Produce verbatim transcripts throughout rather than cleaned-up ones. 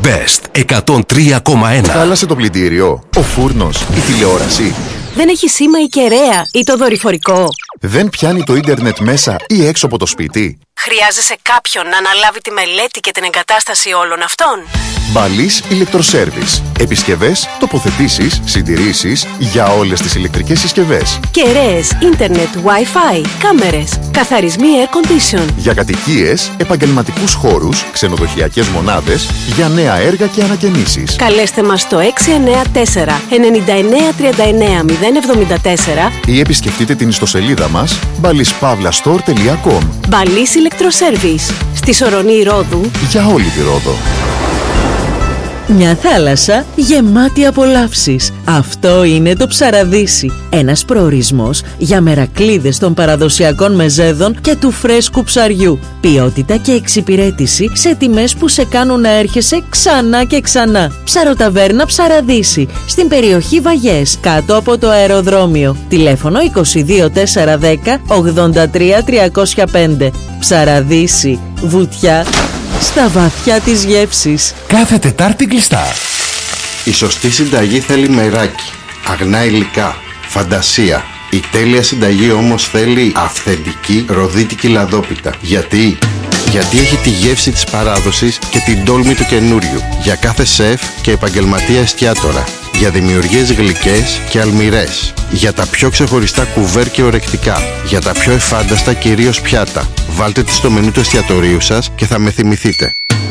Best εκατόν τρία κόμμα ένα. Χάλασε το πλυντήριο, ο φούρνος, η τηλεόραση. Δεν έχει σήμα η κεραία ή το δορυφορικό. Δεν πιάνει το ίντερνετ μέσα ή έξω από το σπίτι. Χρειάζεσαι κάποιον να αναλάβει τη μελέτη και την εγκατάσταση όλων αυτών. Μπαλής Ηλεκτροσέρβις. Επισκευές, τοποθετήσεις, συντηρήσεις για όλες τις ηλεκτρικές συσκευές. Κεραίες, ίντερνετ, Wi-Fi, κάμερες, καθαρισμοί air condition. Για κατοικίες, επαγγελματικούς χώρους, ξενοδοχειακές μονάδες, για νέα έργα και ανακαινήσεις. Καλέστε μας στο έξι εννιά τέσσερα εννιά εννιά τρία εννιά μηδέν επτά τέσσερα ή επισκεφτείτε την ιστοσελίδα μας μπαλής παύλα στορ τελεία κομ. Μπαλής Ηλεκτροσέρβις. Στη Σορονή Ρόδου. Για όλη τη Ρόδο. Μια θάλασσα γεμάτη απολαύσεις. Αυτό είναι το Ψαραδύσι. Ένας προορισμός για μερακλείδες των παραδοσιακών μεζέδων και του φρέσκου ψαριού. Ποιότητα και εξυπηρέτηση σε τιμές που σε κάνουν να έρχεσαι ξανά και ξανά. Ψαροταβέρνα Ψαραδύσι. Στην περιοχή Βαγιές, κάτω από το αεροδρόμιο. Τηλέφωνο είκοσι δύο τετρακόσια δέκα ογδόντα τρία τριακόσια πέντε. Ψαραδύσι. Βουτιά στα βαθιά της γεύσης. Κάθε Τετάρτη κλειστά. Η σωστή συνταγή θέλει μεράκι, αγνά υλικά, φαντασία. Η τέλεια συνταγή όμως θέλει αυθεντική ροδίτικη λαδόπιτα. Γιατί? Γιατί έχει τη γεύση της παράδοσης και την τόλμη του καινούριου. Για κάθε σεφ και επαγγελματία εστιατόρα. Για δημιουργίες γλυκές και αλμυρές. Για τα πιο ξεχωριστά κουβέρ και ορεκτικά. Για τα πιο εφάνταστα κυρίως πιάτα. Βάλτε τη στο μενού του εστιατορίου σας και θα με θυμηθείτε.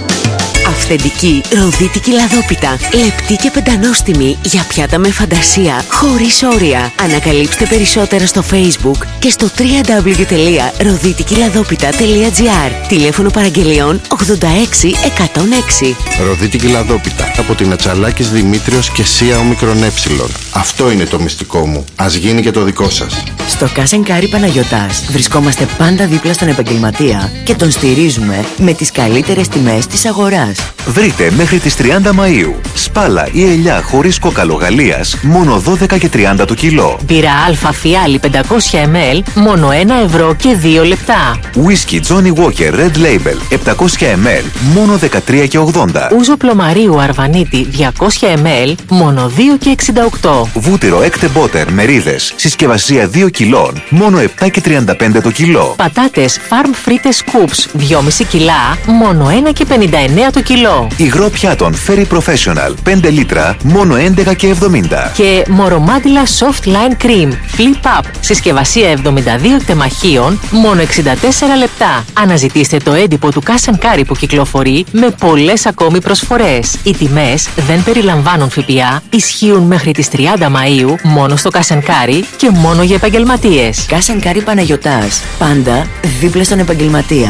Αυθεντική ροδίτικη λαδόπιτα. Λεπτή και πεντανόστιμη για πιάτα με φαντασία, χωρίς όρια. Ανακαλύψτε περισσότερα στο Facebook και στο double-u double-u double-u τελεία ροδίτικη λαδόπιτα τελεία τζι άρ. Τηλέφωνο παραγγελιών ογδόντα έξι εκατόν έξι. Ροδίτικη λαδόπιτα από την Ατσαλάκης Δημήτριος και Σία Ομικρον Έψιλον. Αυτό είναι το μυστικό μου. Ας γίνει και το δικό σας. Στο Cash and Carry Παναγιωτάς βρισκόμαστε πάντα δίπλα στον επαγγελματία και τον στηρίζουμε με τις καλύτερες τιμές της αγοράς. Βρείτε μέχρι τις τριάντα Μαΐου σπάλα ή ελιά χωρίς κόκαλο Γαλλίας μόνο δώδεκα και τριάντα το κιλό. Μπύρα Αλφα Φιάλη πεντακόσια μιλιλίτρα μόνο ένα ευρώ και δύο λεπτά. Whisky Johnny Walker Red Label επτακόσια μιλιλίτρα μόνο δεκατρία και ογδόντα. Ούζο Πλωμαρίου Αρβανίτη διακόσια μιλιλίτρα μόνο δύο και εξήντα οκτώ. Βούτυρο Έκτε Butter μερίδες συσκευασία δύο κιλών μόνο επτά και τριάντα πέντε το κιλό. Πατάτες Farm Frites Scoops δυόμισι κιλά μόνο ένα και πενήντα εννέα το κιλό. Υγρό πιάτων Ferry Professional πέντε λίτρα μόνο έντεκα και εβδομήντα. Και μορομάντιλα Soft Line Cream Flip Up συσκευασία εβδομήντα δύο τεμαχίων μόνο εξήντα τέσσερα λεπτά. Αναζητήστε το έντυπο του Cash and Carry που κυκλοφορεί με πολλές ακόμη προσφορές. Οι τιμές δεν περιλαμβάνουν ΦΠΑ, ισχύουν μέχρι τις τριάντα Μαΐου μόνο στο Cash and Carry και μόνο για επαγγελματίες. Cash and Carry Παναγιωτάς. Πάντα δίπλα στον επαγγελματία.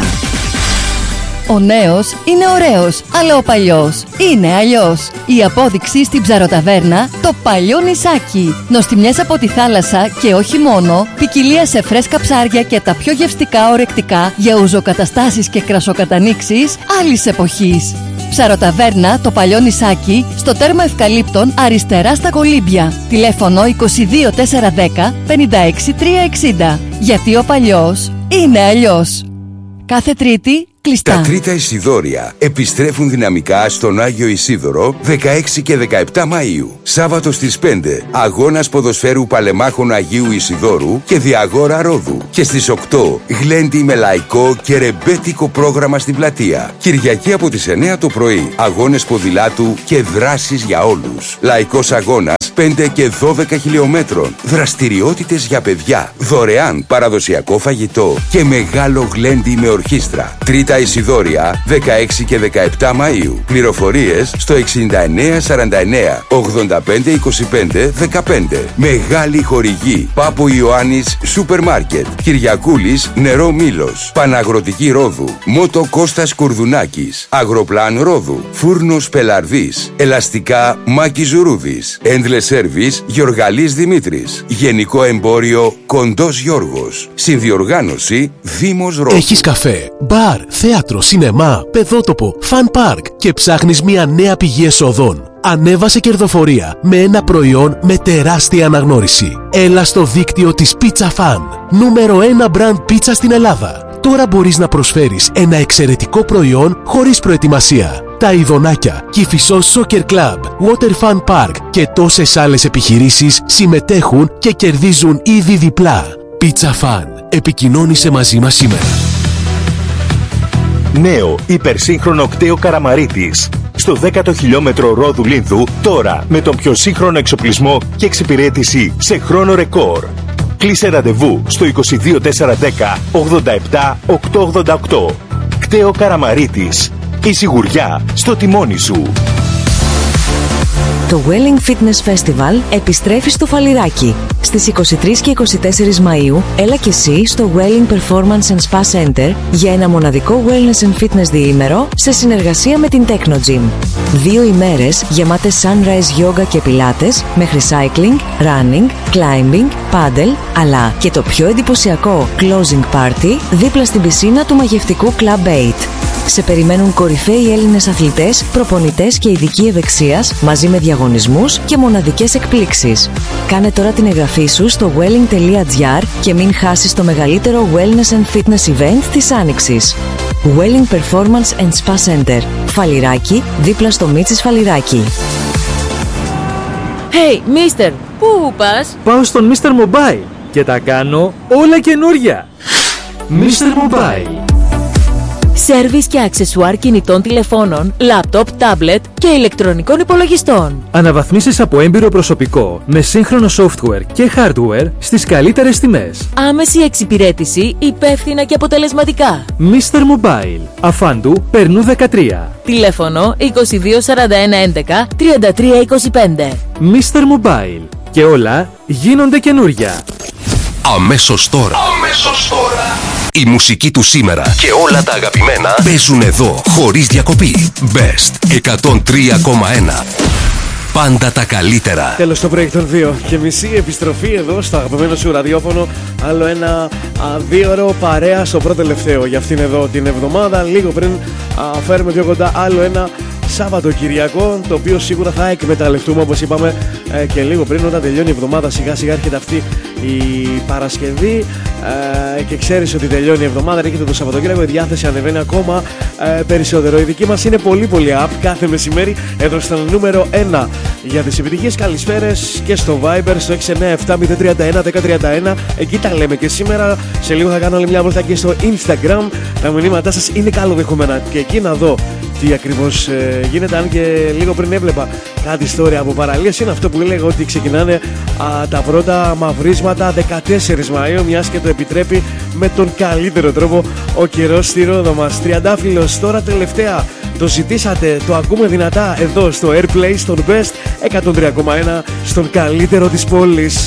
Ο νέος είναι ωραίος, αλλά ο παλιός είναι αλλιώς. Η απόδειξη στην Ψαροταβέρνα, το παλιό νησάκι. Νοστιμιές από τη θάλασσα και όχι μόνο, ποικιλία σε φρέσκα ψάρια και τα πιο γευστικά ορεκτικά για ουζοκαταστάσεις και κρασοκατανίξεις άλλης εποχής. Ψαροταβέρνα, το παλιό νησάκι, στο τέρμα Ευκαλύπτων, αριστερά στα Κολύμπια. Τηλέφωνο είκοσι δύο τετρακόσια δέκα πενήντα έξι τριακόσια εξήντα. Γιατί ο παλιός είναι αλλιώς. Κάθε Τρίτη κλειστά. Τα Τρίτα Ισιδώρια επιστρέφουν δυναμικά στον Άγιο Ισίδωρο δεκαέξι και δεκαεπτά Μαΐου. Σάββατο στις πέντε αγώνας ποδοσφαίρου Παλεμάχων Αγίου Ισιδώρου και Διαγόρα Ρόδου. Και στις οκτώ γλέντι με λαϊκό και ρεμπέτικο πρόγραμμα στην πλατεία. Κυριακή από τις εννέα το πρωί αγώνες ποδηλάτου και δράσεις για όλους. Λαϊκός αγώνας πέντε και δώδεκα χιλιόμετρων. Δραστηριότητες για παιδιά. Δωρεάν παραδοσιακό φαγητό και μεγάλο γλέντι με ορχήστρα. Τρίτα Ισιδώρια δεκαέξι και δεκαεπτά Μαΐου. Πληροφορίες στο εξήντα εννέα σαράντα εννέα ογδόντα πέντε είκοσι πέντε δεκαπέντε. Μεγάλη χορηγή Πάπου Ιωάννης Σούπερ Μάρκετ. Κυριακούλης Νερό Μήλος. Παναγροτική Ρόδου. Μότο Κώστας Κουρδουνάκης. Αγροπλάν Ρόδου. Φούρνος Πελαρδής. Ελαστικά Μάκη Ζουρούδης. Endless Service Γιοργαλής Δημήτρης. Γενικό Εμπόριο Κοντός Γιώργος. Συνδιοργάνωση Δήμος Ρόδου. Έχεις καφέ, μπαρ, θέατρο, σινεμά, παιδότοπο, φαν πάρκ και ψάχνεις μια νέα πηγή εσόδων. Ανέβασε κερδοφορία με ένα προϊόν με τεράστια αναγνώριση. Έλα στο δίκτυο της Pizza Fan. Νούμερο ένα brand πίτσα στην Ελλάδα. Τώρα μπορείς να προσφέρεις ένα εξαιρετικό προϊόν χωρίς προετοιμασία. Τα Ιδονάκια, Κηφισός Soccer Club, Water Fun Park και τόσες άλλες επιχειρήσεις συμμετέχουν και κερδίζουν ήδη διπλά. Pizza Fun. Επικοινώνησε μαζί μας σήμερα. Νέο υπερσύγχρονο κτέο Καραμαρίτης. Στο δέκατο χιλιόμετρο Ρόδου Λίνδου, τώρα με τον πιο σύγχρονο εξοπλισμό και εξυπηρέτηση σε χρόνο ρεκόρ. Κλείσε ραντεβού στο είκοσι δύο τετρακόσια δέκα ογδόντα επτά οκτακόσια ογδόντα οκτώ. Κτέο Καραμαρίτης. Η σιγουριά στο τιμόνι σου. Το Welling Fitness Festival επιστρέφει στο Φαλιράκι. Στις είκοσι τρεις και είκοσι τέσσερις Μαΐου, έλα και εσύ στο Welling Performance and Spa Center για ένα μοναδικό wellness and fitness διήμερο σε συνεργασία με την Techno Gym. Δύο ημέρες γεμάτες sunrise yoga και πιλάτες, μέχρι cycling, running, climbing, paddle, αλλά και το πιο εντυπωσιακό closing party δίπλα στην πισίνα του μαγευτικού Club eight. Σε περιμένουν κορυφαίοι Έλληνες αθλητές, προπονητές και ειδικοί ευεξίας μαζί με διαγωνισμούς και μοναδικές εκπλήξεις. Κάνε τώρα την εγγραφή σου στο welling τελεία gr και μην χάσεις το μεγαλύτερο wellness and fitness event της Άνοιξης. Welling Performance and Spa Center. Φαλιράκι, δίπλα στο Μίτσις Φαλιράκι. Hey, Mister, πού πας? Πάω στον Mister Mobile και τα κάνω όλα καινούρια. Mister Mobile. Σέρβις και αξεσουάρ κινητών τηλεφώνων, λάπτοπ, τάμπλετ και ηλεκτρονικών υπολογιστών. Αναβαθμίσεις από έμπειρο προσωπικό με σύγχρονο software και hardware στις καλύτερες τιμές. Άμεση εξυπηρέτηση, υπεύθυνα και αποτελεσματικά. Mister Mobile. Αφάντου Περνού δεκατρία. Τηλέφωνο είκοσι δύο σαράντα ένα έντεκα τριάντα τρία είκοσι πέντε. Mister Mobile. Και όλα γίνονται καινούρια. Αμέσως τώρα. Αμέσως τώρα. Η μουσική του σήμερα και όλα τα αγαπημένα παίζουν εδώ χωρίς διακοπή. Best εκατόν τρία κόμμα ένα. Πάντα τα καλύτερα. Τέλος το Break των δύο και μισή, επιστροφή εδώ στο αγαπημένο σου ραδιόφωνο. Άλλο ένα α, δύο ώρο παρέα στο πρώτο τελευταίο για αυτήν εδώ την εβδομάδα. Λίγο πριν α, φέρουμε πιο κοντά άλλο ένα Σαββατοκυριακό, το οποίο σίγουρα θα εκμεταλλευτούμε, όπως είπαμε ε, και λίγο πριν, όταν τελειώνει η εβδομάδα. Σιγά σιγά έρχεται αυτή η Παρασκευή ε, και ξέρεις ότι τελειώνει η εβδομάδα, έρχεται το Σαββατοκύριακο, η διάθεση ανεβαίνει ακόμα ε, περισσότερο. Η δική μας είναι πολύ πολύ up κάθε μεσημέρι εδώ στο νούμερο ένα για τις επιτυχίες. Καλησπέρες και στο Viber στο έξι εννιά επτά μηδέν τρία ένα ένα μηδέν τρία ένα. Εκεί τα λέμε και σήμερα. Σε λίγο θα κάνω άλλη μια βόλτα και στο Instagram. Τα μηνύματά σας είναι καλοδεχόμενα και εκεί να δω τι ακριβώς ε, γίνεται. Αν και λίγο πριν έβλεπα κάτι story από παραλίες, είναι αυτό που έλεγα ότι ξεκινάνε α, τα πρώτα μαυρίσματα δεκατέσσερις Μαΐου, μιας και το επιτρέπει με τον καλύτερο τρόπο ο καιρός στη Ρόδο μας. Τριαντάφυλλος τώρα τελευταία, το ζητήσατε, το ακούμε δυνατά εδώ στο Airplay, στον Best εκατόν τρία κόμμα ένα, στον καλύτερο της πόλης.